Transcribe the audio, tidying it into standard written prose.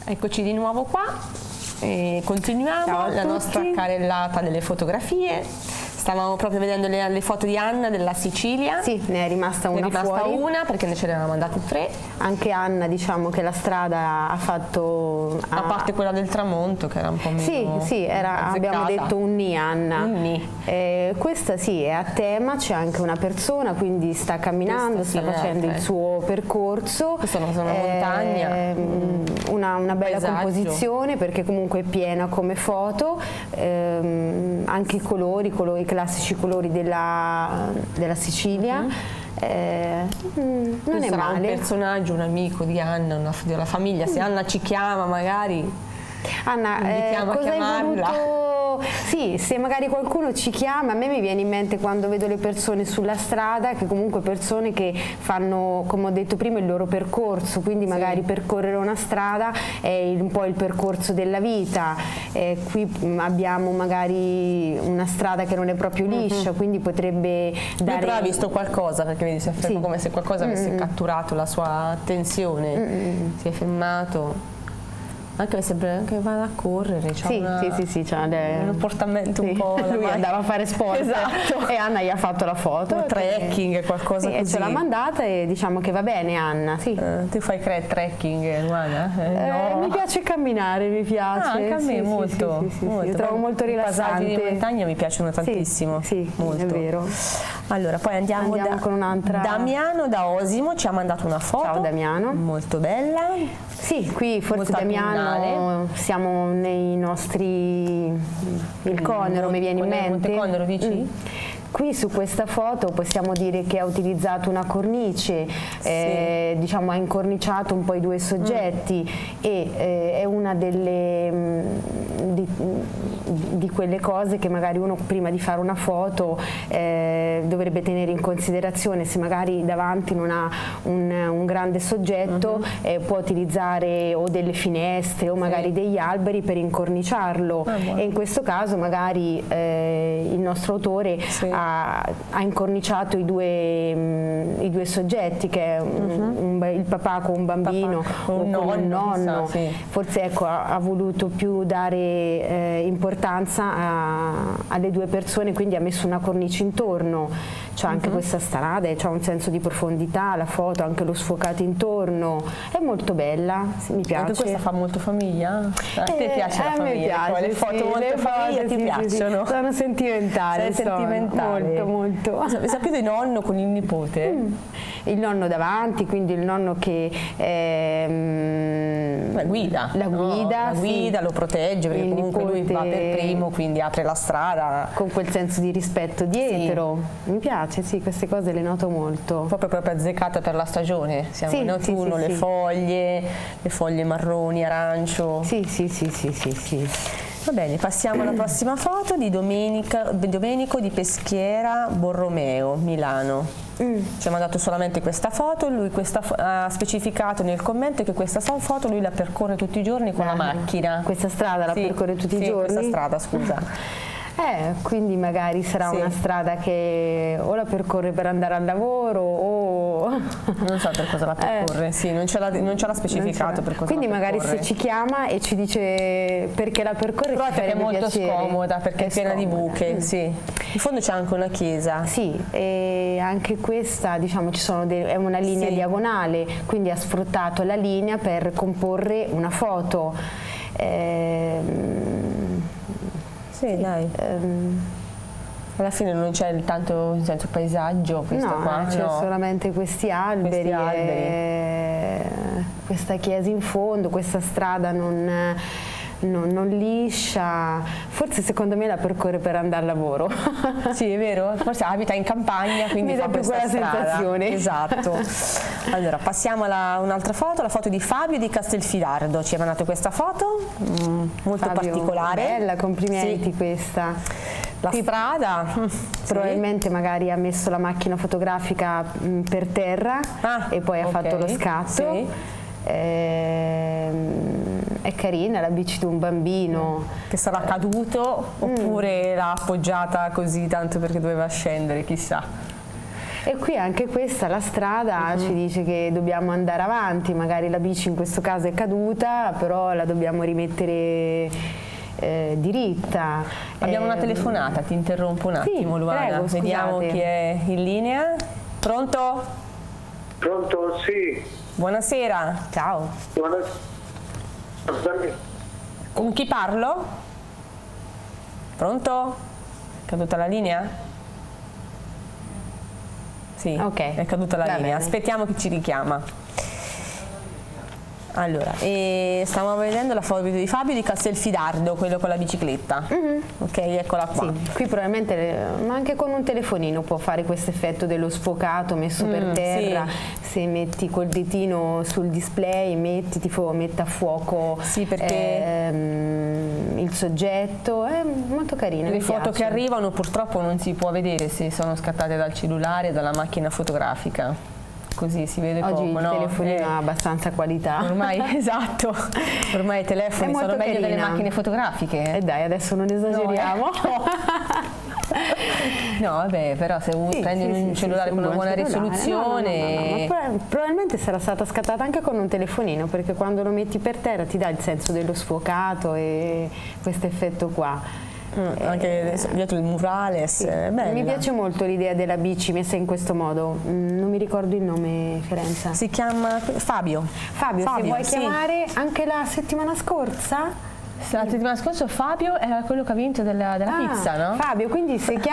Eccoci di nuovo qua e continuiamo la nostra carrellata delle fotografie. Stavamo proprio vedendo le foto di Anna della Sicilia. Sì, ne è rimasta una fuori. Una perché ne ce ne avevamo mandate 3. Anche Anna, diciamo che la strada ha fatto... A parte quella del tramonto che era un po' meno Sì, abbiamo detto un nì, Anna. Un nì. Questa sì, è a tema, c'è anche una persona, quindi sta camminando, sta facendo il suo percorso. Questa è una montagna. Una bella composizione perché comunque è piena come foto, anche i colori, i classici colori della Sicilia. Non è male. Un personaggio, un amico di Anna, della famiglia. Se Anna ci chiama magari Anna, cosa hai voluto? Sì, se magari qualcuno ci chiama, a me mi viene in mente quando vedo le persone sulla strada, che comunque persone che fanno, come ho detto prima, il loro percorso, quindi magari percorrere una strada è un po' il percorso della vita. Qui abbiamo magari una strada che non è proprio liscia, quindi potrebbe dare... Però ha visto qualcosa, perché vedi, si è fermato come se qualcosa avesse catturato la sua attenzione, si è fermato. Anche sembra che vada a correre, c'è un comportamento un po'. Lui andava a fare sport, esatto. E Anna gli ha fatto la foto. Un trekking, qualcosa così. E ce l'ha mandata e diciamo che va bene, Anna. Sì. Tu fai trekking, Luana? No. Mi piace camminare, mi piace. Anche a me molto. Io trovo molto rilassante. I paesaggi di montagna mi piacciono tantissimo. Sì, molto. È vero. Allora, poi andiamo con un'altra. Damiano da Osimo ci ha mandato una foto. Ciao Damiano. Molto bella. Sì, qui forse Damiano siamo nei nostri... il Conero mi viene in mente. Monte Conero dici? Qui su questa foto possiamo dire che ha utilizzato una cornice, diciamo ha incorniciato un po' i due soggetti e è una delle di quelle cose che magari uno prima di fare una foto dovrebbe tenere in considerazione. Se magari davanti non ha un grande soggetto può utilizzare o delle finestre o magari degli alberi per incorniciarlo, e in questo caso magari il nostro autore ha incorniciato i due soggetti, che è il papà con un bambino o con un nonno. Forse ecco, ha voluto più dare importanza alle due persone, quindi ha messo una cornice intorno. C'è anche questa strada, c'ha un senso di profondità, la foto, anche lo sfocato intorno, è molto bella, mi piace. Anche questa fa molto famiglia? A te piace la famiglia? A me piace, le foto molto famiglia ti piacciono? Sono sentimentali. Sei sentimentale? Molto. Sapete il nonno con il nipote? Il nonno davanti, quindi il nonno che la guida. La guida, lo protegge, perché comunque lui va per primo, quindi apre la strada. Con quel senso di rispetto dietro. Mi piace, queste cose le noto molto. Proprio azzeccata per la stagione. Siamo in autunno, le foglie marroni, arancio. Sì. Va bene, passiamo alla prossima foto di Domenico di Peschiera Borromeo, Milano. Ci ha mandato solamente questa foto, lui ha specificato nel commento che questa foto lui la percorre tutti i giorni con la macchina. Questa strada la percorre tutti i giorni? Questa strada, scusa. Quindi magari sarà una strada che o la percorre per andare al lavoro o... Non so per cosa la percorre, non ce l'ha specificato per cosa. Quindi magari se ci chiama e ci dice perché la percorre, però è molto scomoda, perché è piena di buche. In fondo c'è anche una chiesa. Sì, e anche questa, diciamo, è una linea diagonale, quindi ha sfruttato la linea per comporre una foto. Dai. Alla fine non c'è tanto in senso paesaggio, qua c'è solamente questi alberi. Questa chiesa in fondo, questa strada non liscia. Forse secondo me la percorre per andare al lavoro. Sì, è vero, forse abita in campagna, quindi fa questa strada. Esatto. Allora passiamo a un'altra foto, la foto di Fabio di Castelfidardo. Ci ha mandato questa foto molto particolare. Bella, complimenti. Questa la strada probabilmente magari ha messo la macchina fotografica per terra e poi ha fatto lo scatto. È carina la bici di un bambino che sarà caduto oppure l'ha appoggiata così tanto perché doveva scendere, chissà. E qui anche questa, la strada ci dice che dobbiamo andare avanti, magari la bici in questo caso è caduta, però la dobbiamo rimettere diritta. Abbiamo una telefonata, ti interrompo un attimo, Luana. Prego, vediamo chi è in linea. Pronto? Pronto? Sì. Buonasera. Ciao. Buonasera. Con chi parlo? Pronto? È caduta la linea? Sì, Ok. è caduta la Va linea. bene. Aspettiamo che ci richiama. Allora, stiamo vedendo la foto di Fabio di Castelfidardo, quello con la bicicletta. Ok, eccola qua. Sì, qui probabilmente, ma anche con un telefonino può fare questo effetto dello sfocato messo per terra. sì. Se metti col ditino sul display, mette a fuoco Sì, perché il soggetto, è molto carino. le mi foto piace. che arrivano purtroppo non si può vedere se sono scattate dal cellulare, dalla macchina fotografica. Così si vede Oggi poco, il no? telefonino ha abbastanza qualità. Ormai, esatto, ormai i telefoni È molto sono meglio delle carina. macchine fotografiche. E dai, adesso non esageriamo. No, vabbè, però se prendi un cellulare con una buon buona cellulare, risoluzione... ma probabilmente sarà stata scattata anche con un telefonino, perché quando lo metti per terra ti dà il senso dello sfocato e questo effetto qua. Anche dietro il murales, è bella. Mi piace molto l'idea della bici messa in questo modo. Non mi ricordo il nome, Fiorenza. Si chiama Fabio. Fabio, se vuoi sì. chiamare anche la settimana scorsa? La settimana scorsa Fabio era quello che ha vinto della pizza, no? Fabio, quindi se chiami